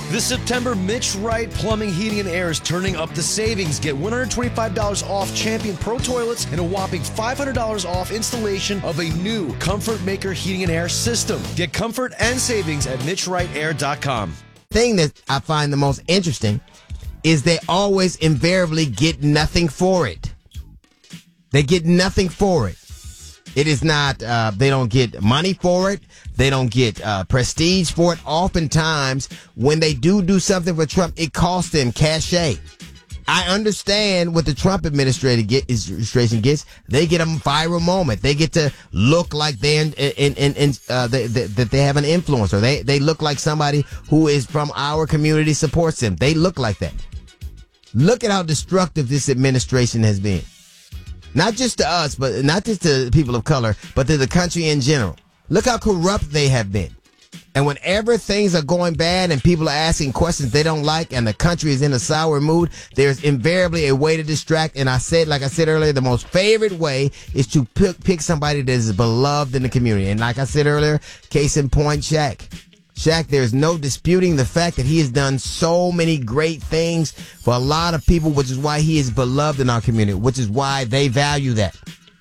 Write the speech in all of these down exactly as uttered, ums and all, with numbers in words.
This September, Mitch Wright Plumbing, Heating, and Air is turning up the savings. Get one hundred twenty-five dollars off Champion Pro Toilets and a whopping five hundred dollars off installation of a new Comfort Maker Heating and Air system. Get comfort and savings at mitch wright air dot com. Thing that I find the most interesting is they always invariably get nothing for it. They get nothing for it. It is not, uh, they don't get money for it. They don't get uh, prestige for it. Oftentimes, when they do do something for Trump, it costs them cachet. I understand what the Trump administration gets. They get a viral moment. They get to look like they're in, in, in, in uh, they, they, that they have an influencer. They they look like somebody who is from our community supports them. They look like that. Look at how destructive this administration has been. Not just to us, but not just to people of color, but to the country in general. Look how corrupt they have been. And whenever things are going bad and people are asking questions they don't like and the country is in a sour mood, there's invariably a way to distract. And I said, like I said earlier, the most favorite way is to pick, pick somebody that is beloved in the community. And like I said earlier, case in point, Shaq. Shaq, there's no disputing the fact that he has done so many great things for a lot of people, which is why he is beloved in our community, which is why they value that.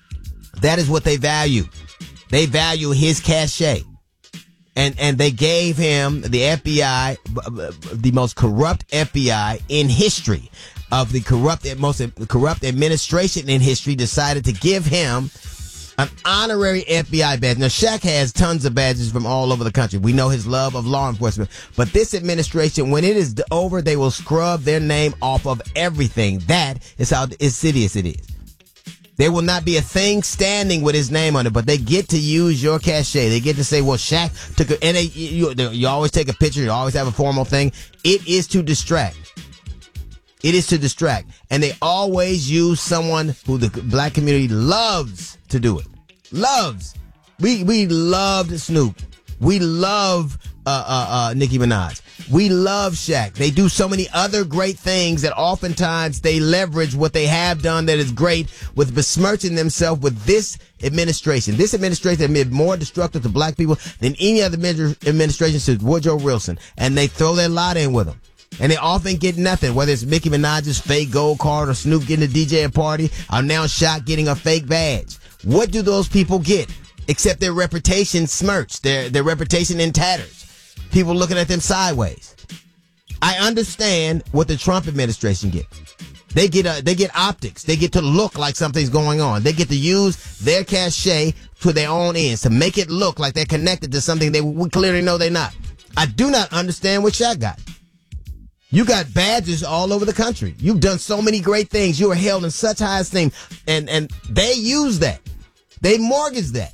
That is what they value. They value his cachet. And and they gave him the F B I, the most corrupt F B I in history, of the corrupt, most corrupt administration in history, decided to give him an honorary F B I badge. Now, Shaq has tons of badges from all over the country. We know his love of law enforcement. But this administration, when it is over, they will scrub their name off of everything. That is how insidious it is. There will not be a thing standing with his name on it, but they get to use your cachet. They get to say, well, Shaq took a, and they, you, you always take a picture, you always have a formal thing. It is to distract. It is to distract. And they always use someone who the black community loves to do it. Loves. We we loved Snoop. We love uh, uh, uh, Nicki Minaj. We love Shaq. They do so many other great things that oftentimes they leverage what they have done that is great with besmirching themselves with this administration. This administration has been more destructive to black people than any other administration since Woodrow Wilson. And they throw their lot in with them. And they often get nothing, whether it's Nicki Minaj's fake gold card or Snoop getting a D J party or now Shaq getting a fake badge. What do those people get? Except their reputation smirched, their, their reputation in tatters. People looking at them sideways. I understand what the Trump administration get. They get a, they get optics. They get to look like something's going on. They get to use their cachet to their own ends to make it look like they're connected to something they we clearly know they're not. I do not understand what Shaq got. You got badges all over the country. You've done so many great things. You are held in such high esteem. And, and they use that. They mortgage that.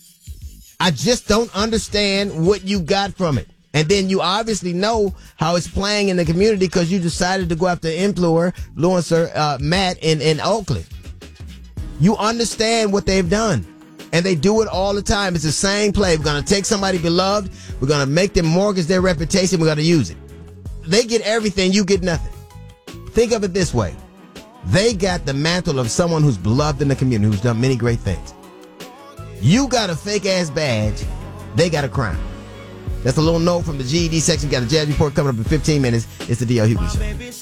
I just don't understand what you got from it. And then you obviously know how it's playing in the community because you decided to go after influencer, influencer uh, Matt in, in Oakland. You understand what they've done. And they do it all the time. It's the same play. We're going to take somebody beloved. We're going to make them mortgage their reputation. We're going to use it. They get everything. You get nothing. Think of it this way. They got the mantle of someone who's beloved in the community, who's done many great things. You got a fake-ass badge. They got a crown. That's a little note from the G E D section. Got a Jazz Report coming up in fifteen minutes. It's the D L Hughley Show.